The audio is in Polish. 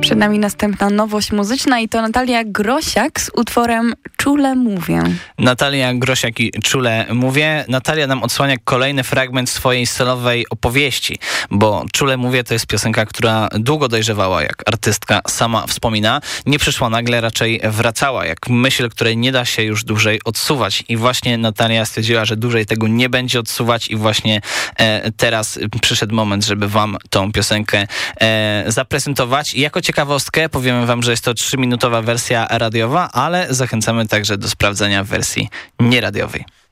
Przed nami następna nowość muzyczna i to Natalia Grosiak z utworem Czule mówię. Natalia Grosiak i Czule mówię. Natalia nam odsłania kolejny fragment swojej solowej opowieści, bo Czule mówię to jest piosenka, która długo dojrzewała, jak artystka sama wspomina. Nie przyszła nagle, raczej wracała, jak myśl, której nie da się już dłużej odsuwać. I właśnie Natalia stwierdziła, że dłużej tego nie będzie odsuwać i właśnie teraz przyszedł moment, żeby wam tą piosenkę zaprezentować. I jako ciekawostkę powiemy wam, że jest to 3-minutowa wersja radiowa, ale zachęcamy także do sprawdzenia wersji nieradiowej.